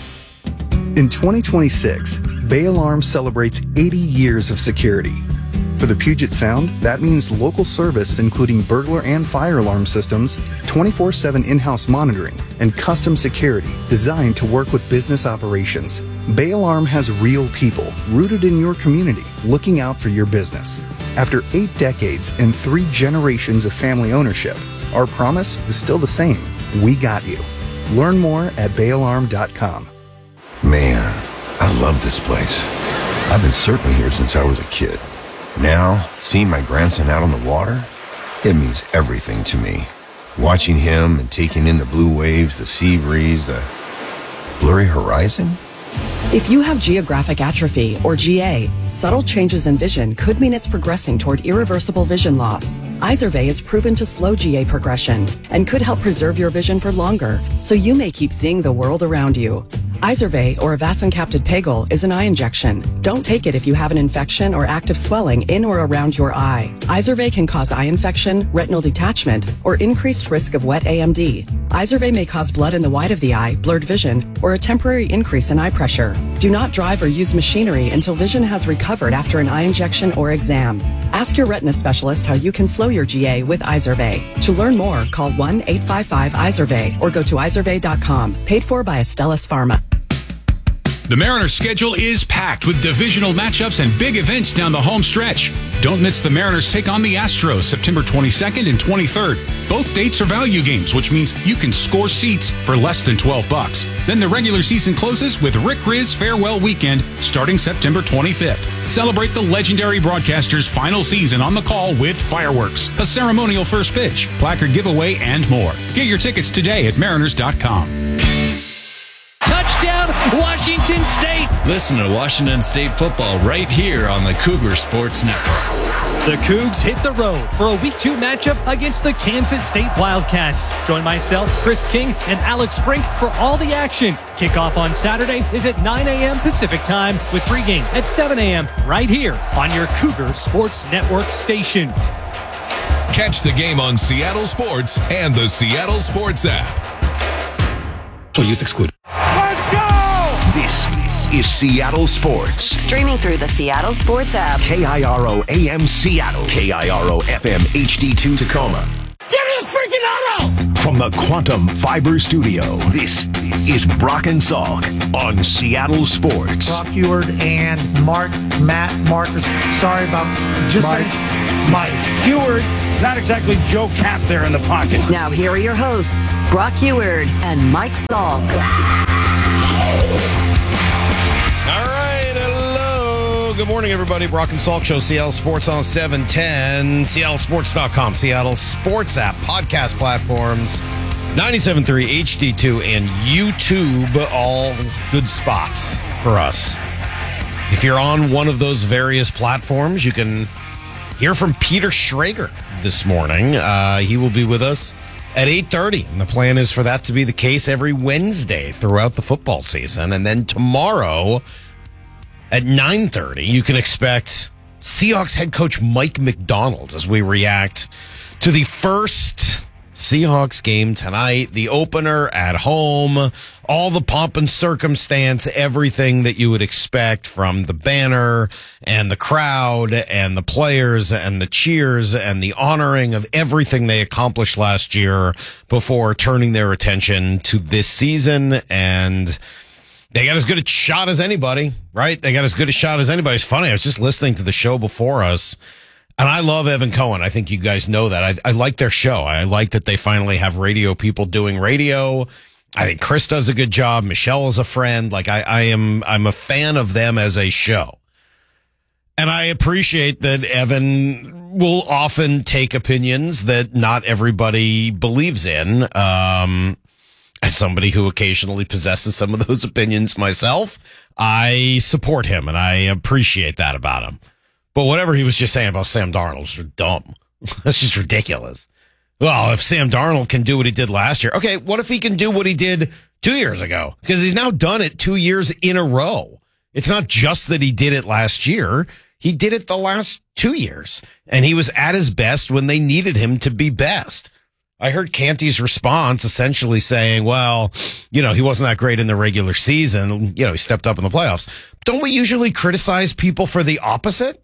In 2026, Bay Alarm celebrates 80 years of security. For the Puget Sound, that means local service including burglar and fire alarm systems, 24/7 in-house monitoring, and custom security designed to work with business operations. Bay Alarm has real people rooted in your community looking out for your business. After 8 decades and 3 generations of family ownership, our promise is still the same. We got you. Learn more at bayalarm.com. Man, I love this place. I've been surfing here since I was a kid. Now, seeing my grandson out on the water, it means everything to me. Watching him and taking in the blue waves, the sea breeze, the blurry horizon. If you have geographic atrophy, or GA, subtle changes in vision could mean it's progressing toward irreversible vision loss. Izervay is proven to slow GA progression and could help preserve your vision for longer, so you may keep seeing the world around you. Izervay, or avacincaptad pegol, is an eye injection. Don't take it if you have an infection or active swelling in or around your eye. Izervay can cause eye infection, retinal detachment, or increased risk of wet AMD. Izervay may cause blood in the white of the eye, blurred vision, or a temporary increase in eye pressure. Do not drive or use machinery until vision has recovered after an eye injection or exam. Ask your retina specialist how you can slow your GA with Izervay. To learn more, call 1-855-IZERVAY or go to izervay.com. Paid for by Astellas Pharma. The Mariners' schedule is packed with divisional matchups and big events down the home stretch. Don't miss the Mariners take on the Astros September 22nd and 23rd. Both dates are value games, which means you can score seats for less than $12. Then the regular season closes with Rick Riz Farewell Weekend starting September 25th. Celebrate the legendary broadcaster's final season on the call with fireworks, a ceremonial first pitch, placard giveaway, and more. Get your tickets today at mariners.com. Touchdown, Washington State. Listen to Washington State football right here on the Cougar Sports Network. The Cougs hit the road for a Week 2 matchup against the Kansas State Wildcats. Join myself, Chris King, and Alex Brink for all the action. Kickoff on Saturday is at 9 a.m. Pacific Time with pregame at 7 a.m. right here on your Cougar Sports Network station. Catch the game on Seattle Sports and the Seattle Sports app. Use excluded. Let's go! This is Seattle Sports. Streaming through the Seattle Sports app. KIRO AM Seattle. KIRO FM HD2 Tacoma. Give me a freaking auto! From the Quantum Fiber Studio, this is Brock and Salk on Seattle Sports. Brock Eward and Matt Marcus. Sorry about just Mike. Eward, not exactly Joe Cap there in the pocket. Now here are your hosts, Brock Eward and Mike Salk. All right, hello. Good morning, everybody. Brock and Salk Show, Seattle Sports on 710, seattlesports.com, Seattle Sports app, podcast platforms, 97.3 HD2, and YouTube, all good spots for us. If you're on one of those various platforms, you can hear from Peter Schrager this morning. He will be with us at 8:30, and the plan is for that to be the case every Wednesday throughout the football season. And then tomorrow at 9:30, you can expect Seahawks head coach Mike Macdonald as we react to the first Seahawks game tonight, the opener at home, all the pomp and circumstance, everything that you would expect from the banner and the crowd and the players and the cheers and the honoring of everything they accomplished last year before turning their attention to this season. And they got as good a shot as anybody, right? They got as good a shot as anybody. It's funny. I was just listening to the show before us. And I love Evan Cohen. I think you guys know that. I like their show. I like that they finally have radio people doing radio. I think Chris does a good job. Michelle is a friend. Like I'm a fan of them as a show. And I appreciate that Evan will often take opinions that not everybody believes in. As somebody who occasionally possesses some of those opinions myself, I support him and I appreciate that about him. But whatever he was just saying about Sam Darnold was dumb. That's just ridiculous. Well, if Sam Darnold can do what he did last year, okay, what if he can do what he did 2 years ago? Because he's now done it 2 years in a row. It's not just that he did it last year. He did it the last 2 years. And he was at his best when they needed him to be best. I heard Canty's response essentially saying, well, he wasn't that great in the regular season. He stepped up in the playoffs. Don't we usually criticize people for the opposite?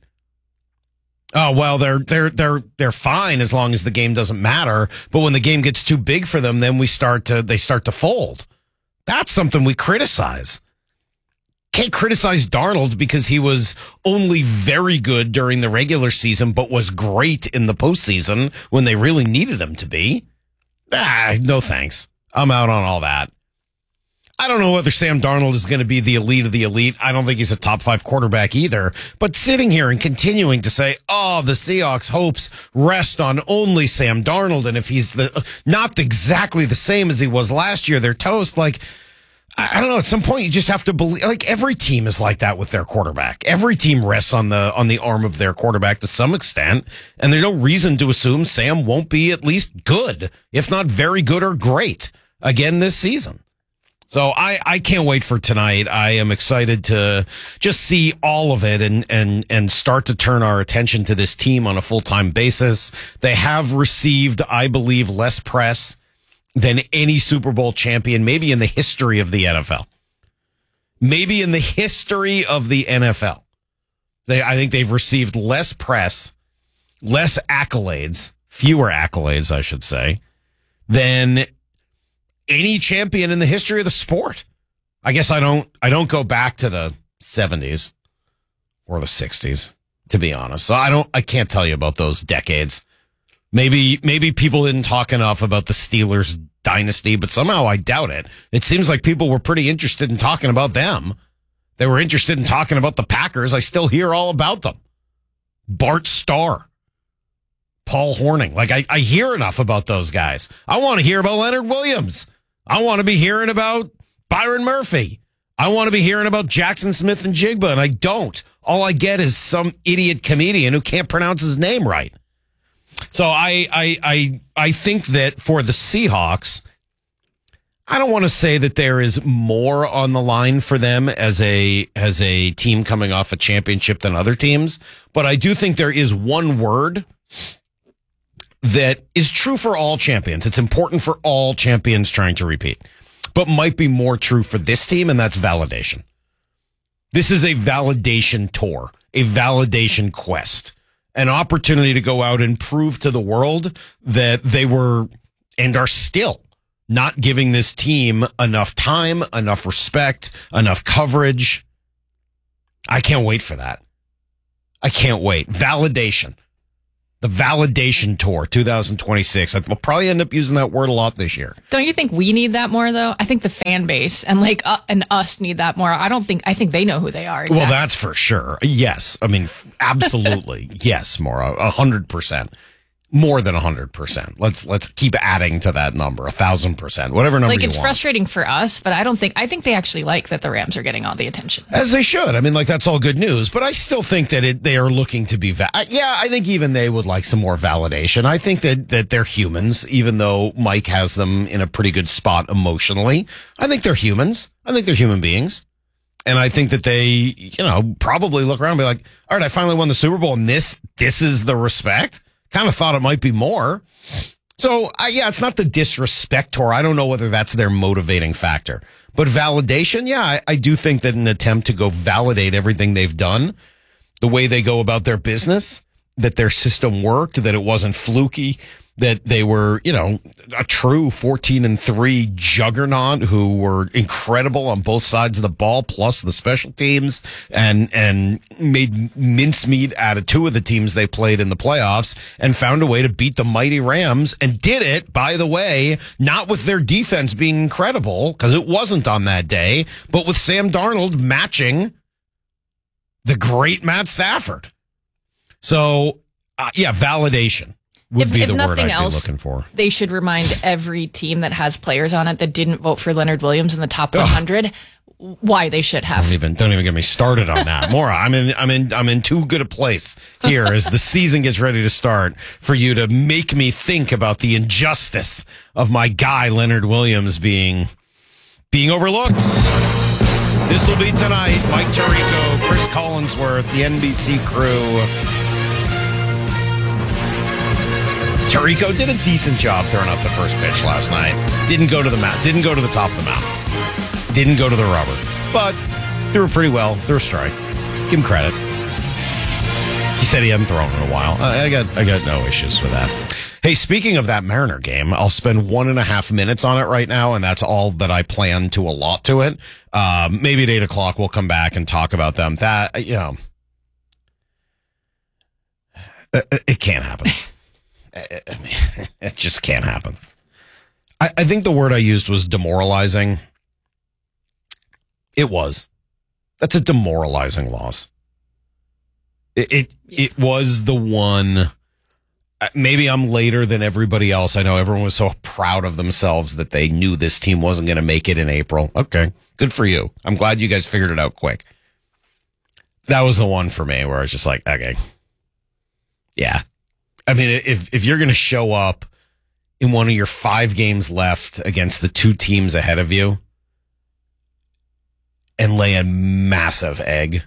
Oh, well, they're fine as long as the game doesn't matter. But when the game gets too big for them, then they start to fold. That's something we criticize. Can't criticize Darnold because he was only very good during the regular season, but was great in the postseason when they really needed him to be. No thanks. I'm out on all that. I don't know whether Sam Darnold is going to be the elite of the elite. I don't think he's a top 5 quarterback either. But sitting here and continuing to say, oh, the Seahawks' hopes rest on only Sam Darnold. And if he's not exactly the same as he was last year, they're toast. Like, I don't know. At some point, you just have to believe. Like, every team is like that with their quarterback. Every team rests on the arm of their quarterback to some extent. And there's no reason to assume Sam won't be at least good, if not very good or great, again this season. So I can't wait for tonight. I am excited to just see all of it and start to turn our attention to this team on a full-time basis. They have received, I believe, less press than any Super Bowl champion, maybe in the history of the NFL. Maybe in the history of the NFL. I think they've received less press, less accolades, fewer accolades, I should say, than any champion in the history of the sport. I guess I don't go back to the 70s or the 60s, to be honest. So I can't tell you about those decades. Maybe people didn't talk enough about the Steelers dynasty, but somehow I doubt it. It seems like people were pretty interested in talking about them. They were interested in talking about the Packers. I still hear all about them. Bart Starr, Paul Hornung. Like, I hear enough about those guys. I want to hear about Leonard Williams. I want to be hearing about Byron Murphy. I want to be hearing about Jackson Smith and Jigba, and I don't. All I get is some idiot comedian who can't pronounce his name right. So I think that for the Seahawks, I don't want to say that there is more on the line for them as a team coming off a championship than other teams, but I do think there is one word that is true for all champions. It's important for all champions trying to repeat, but might be more true for this team, and that's validation. This is a validation tour, a validation quest, an opportunity to go out and prove to the world that they were and are still not giving this team enough time, enough respect, enough coverage. I can't wait for that. I can't wait. Validation. The validation tour 2026. I'll probably end up using that word a lot this year. Don't you think we need that more, though? I think the fan base and and us need that more. I think they know who they are. Exactly. Well, that's for sure. Yes. I mean, absolutely. Yes, Maura. 100%. More than 100%. Let's keep adding to that number. 1,000%. Whatever number you want. It's frustrating for us, but I think they actually like that the Rams are getting all the attention. As they should. I mean, that's all good news, but I still think that they are looking to be I think even they would like some more validation. I think that they're humans, even though Mike has them in a pretty good spot emotionally. I think they're humans. I think they're human beings. And I think that they, probably look around and be like, all right, I finally won the Super Bowl and this is the respect. Kind of thought it might be more. So, it's not the disrespect tour. I don't know whether that's their motivating factor. But validation, I do think that an attempt to go validate everything they've done, the way they go about their business, that their system worked, that it wasn't fluky, that they were, a true 14-3 juggernaut who were incredible on both sides of the ball, plus the special teams, and made mincemeat out of two of the teams they played in the playoffs and found a way to beat the mighty Rams, and did it, by the way, not with their defense being incredible, because it wasn't on that day, but with Sam Darnold matching the great Matt Stafford. So, validation would be the word I'd be looking for. They should remind every team that has players on it that didn't vote for Leonard Williams in the top 100 why they should have. Don't even get me started on that. Maura, I'm in too good a place here as the season gets ready to start for you to make me think about the injustice of my guy Leonard Williams being overlooked. This will be tonight. Mike Tirico, Chris Collinsworth, the NBC crew. Tirico did a decent job throwing up the first pitch last night. Didn't go to the mound. Didn't go to the top of the mound. Didn't go to the rubber. But threw it pretty well. Threw a strike. Give him credit. He said he hadn't thrown in a while. I got no issues with that. Hey, speaking of that Mariner game, I'll spend 1.5 minutes on it right now, and that's all that I plan to allot to it. Maybe at 8 o'clock we'll come back and talk about them. That, it can't happen. I mean, it just can't happen. I think the word I used was demoralizing. It was. That's a demoralizing loss. It was the one. Maybe I'm later than everybody else. I know everyone was so proud of themselves that they knew this team wasn't going to make it in April. Okay, good for you. I'm glad you guys figured it out quick. That was the one for me where I was just like, okay, yeah. I mean, if you're going to show up in one of your 5 games left against the 2 teams ahead of you and lay a massive egg,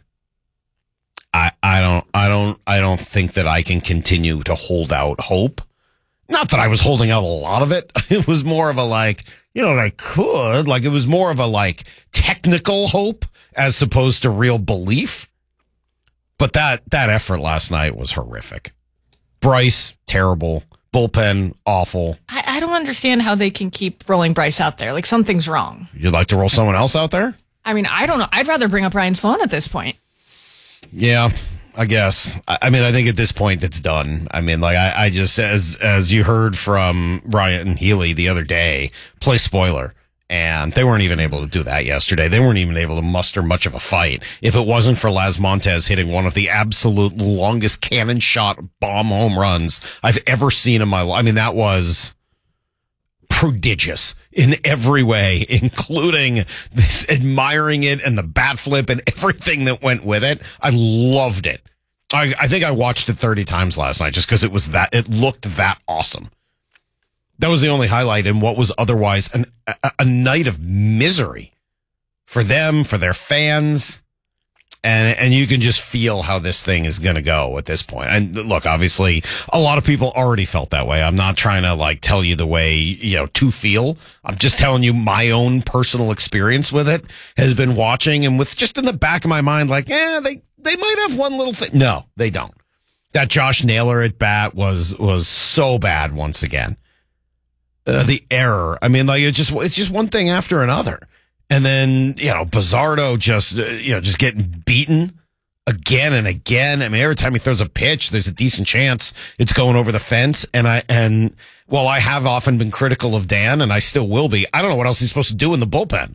I don't think that I can continue to hold out hope. Not that I was holding out a lot of it. It was more of a I could. It was more of a technical hope as opposed to real belief. But that effort last night was horrific. Bryce, terrible. Bullpen, awful. I don't understand how they can keep rolling Bryce out there. Something's wrong. You'd like to roll someone else out there? I mean, I don't know. I'd rather bring up Ryan Sloan at this point. Yeah, I guess. I mean, I think at this point it's done. I mean, I just, as you heard from Ryan Healy the other day, play spoiler. And they weren't even able to do that yesterday. They weren't even able to muster much of a fight. If it wasn't for Las Montez hitting one of the absolute longest cannon shot bomb home runs I've ever seen in my life. I mean, that was prodigious. in every way, including this admiring it and the bat flip and everything that went with it. I loved it. I think I watched it 30 times last night just because it looked that awesome. That was the only highlight in what was otherwise a night of misery for them, for their fans. And you can just feel how this thing is going to go at this point. And look, obviously, a lot of people already felt that way. I'm not trying to tell you the way, to feel. I'm just telling you my own personal experience with it has been watching and with just in the back of my mind, they might have one little thing. No, they don't. That Josh Naylor at bat was so bad once again. The error. I mean, it's just one thing after another. And then, Bizzardo just getting beaten again and again. I mean, every time he throws a pitch, there's a decent chance it's going over the fence. And while I have often been critical of Dan, and I still will be, I don't know what else he's supposed to do in the bullpen.